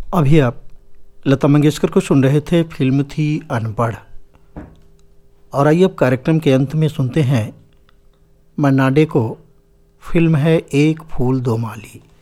अभी आप लता मंगेशकर को सुन रहे थे। फिल्म थी अनपढ़। और आइए अब कार्यक्रम के अंत में सुनते हैं मन्ना डे को। फिल्म है एक फूल दो माली।